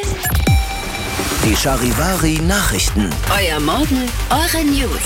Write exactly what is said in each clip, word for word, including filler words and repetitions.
Die Charivari Nachrichten. Euer Morgen, eure News.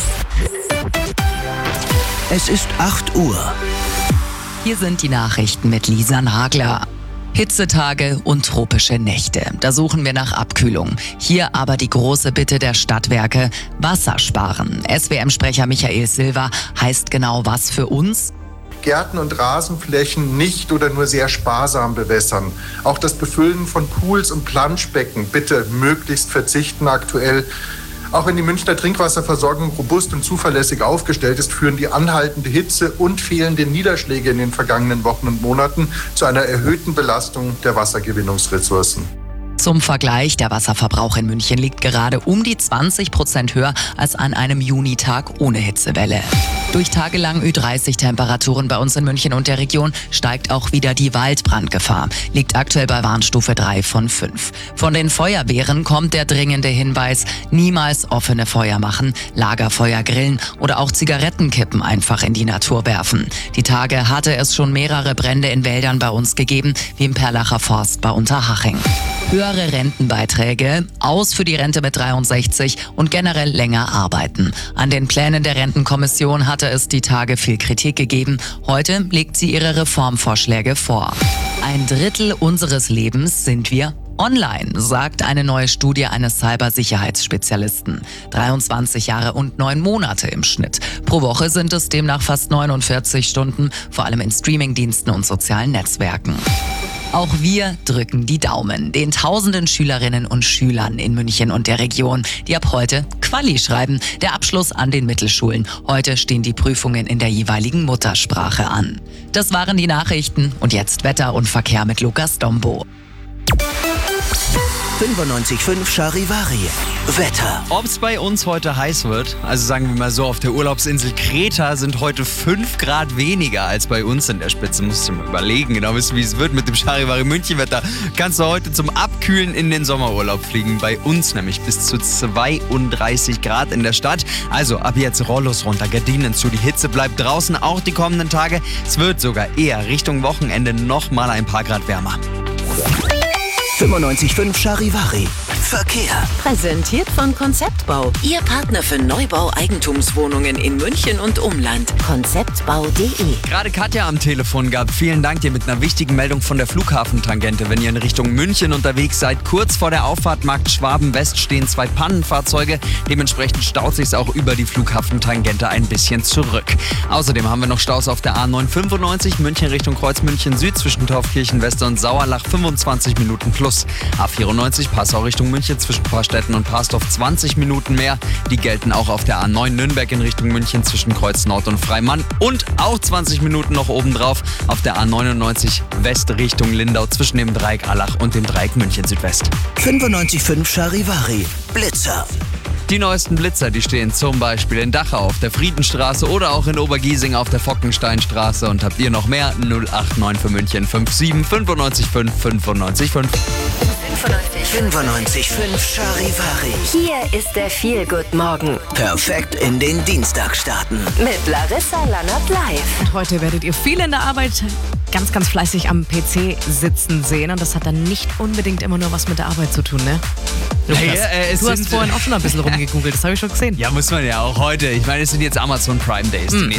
Es ist acht Uhr. Hier sind die Nachrichten mit Lisa Nagler. Hitzetage und tropische Nächte. Da suchen wir nach Abkühlung. Hier aber die große Bitte der Stadtwerke: Wasser sparen. S W M-Sprecher Michael Silva heißt genau was für uns? Gärten und Rasenflächen nicht oder nur sehr sparsam bewässern. Auch das Befüllen von Pools und Planschbecken bitte möglichst verzichten aktuell. Auch wenn die Münchner Trinkwasserversorgung robust und zuverlässig aufgestellt ist, führen die anhaltende Hitze und fehlende Niederschläge in den vergangenen Wochen und Monaten zu einer erhöhten Belastung der Wassergewinnungsressourcen. Zum Vergleich, der Wasserverbrauch in München liegt gerade um die zwanzig Prozent höher als an einem Junitag ohne Hitzewelle. Durch tagelang Ü dreißig Temperaturen bei uns in München und der Region steigt auch wieder die Waldbrandgefahr. Liegt aktuell bei Warnstufe drei von fünf. Von den Feuerwehren kommt der dringende Hinweis: niemals offene Feuer machen, Lagerfeuer grillen oder auch Zigarettenkippen einfach in die Natur werfen. Die Tage hatte es schon mehrere Brände in Wäldern bei uns gegeben, wie im Perlacher Forst bei Unterhaching. Höhere Rentenbeiträge, aus für die Rente mit dreiundsechzig und generell länger arbeiten. An den Plänen der Rentenkommission hatte es die Tage viel Kritik gegeben. Heute legt sie ihre Reformvorschläge vor. Ein Drittel unseres Lebens sind wir online, sagt eine neue Studie eines Cybersicherheitsspezialisten. dreiundzwanzig Jahre und neun Monate im Schnitt. Pro Woche sind es demnach fast neunundvierzig Stunden, vor allem in Streamingdiensten und sozialen Netzwerken. Auch wir drücken die Daumen den tausenden Schülerinnen und Schülern in München und der Region, die ab heute Quali schreiben. Der Abschluss an den Mittelschulen. Heute stehen die Prüfungen in der jeweiligen Muttersprache an. Das waren die Nachrichten und jetzt Wetter und Verkehr mit Lukas Dombo. fünfundneunzig Komma fünf Charivari. Wetter. Ob es bei uns heute heiß wird, also sagen wir mal so, auf der Urlaubsinsel Kreta sind heute fünf Grad weniger als bei uns in der Spitze. Musst du mal überlegen, genau wissen, wie es wird mit dem Charivari München-Wetter. Kannst du heute zum Abkühlen in den Sommerurlaub fliegen. Bei uns nämlich bis zu zweiunddreißig Grad in der Stadt. Also ab jetzt Rollos runter, Gardinen zu. Die Hitze bleibt draußen auch die kommenden Tage. Es wird sogar eher Richtung Wochenende noch mal ein paar Grad wärmer. fünfundneunzig Komma fünf Charivari. Verkehr. Präsentiert von Konzeptbau. Ihr Partner für Neubau Eigentumswohnungen in München und Umland. konzeptbau punkt de. Gerade Katja am Telefon gab. Vielen Dank dir mit einer wichtigen Meldung von der Flughafentangente. Wenn ihr in Richtung München unterwegs seid, kurz vor der Auffahrt Markt Schwaben West stehen zwei Pannenfahrzeuge. Dementsprechend staut sich's auch über die Flughafentangente ein bisschen zurück. Außerdem haben wir noch Staus auf der A neun fünfundneunzig München Richtung Kreuz München Süd zwischen Taufkirchen West und Sauerlach fünfundzwanzig Minuten plus. A vierundneunzig Passau Richtung München zwischen Paarstetten und Parsdorf zwanzig Minuten mehr. Die gelten auch auf der A neun Nürnberg in Richtung München zwischen Kreuz Nord und Freimann. Und auch zwanzig Minuten noch obendrauf auf der A neunundneunzig West Richtung Lindau zwischen dem Dreieck Allach und dem Dreieck München Südwest. fünfundneunzig Komma fünf Charivari. Blitzer. Die neuesten Blitzer, die stehen zum Beispiel in Dachau auf der Friedenstraße oder auch in Obergiesing auf der Fockensteinstraße. Und habt ihr noch mehr? null acht neun für München fünf sieben fünfundneunzig fünf fünfundneunzig fünf. fünfundneunzig Komma fünf Charivari. Hier ist der Feel-Good-Morgen Perfekt in den Dienstag starten. mit Larissa Lannert live. Und heute werdet ihr viel in der Arbeit ganz, ganz fleißig am P C sitzen sehen. Und das hat dann nicht unbedingt immer nur was mit der Arbeit zu tun, ne? Lukas, Ja, äh, es du hast sind- vorhin auch schon ein bisschen rumgegoogelt, das habe ich schon gesehen. Ja, muss man ja auch heute. Ich meine, es sind jetzt Amazon Prime Days. Die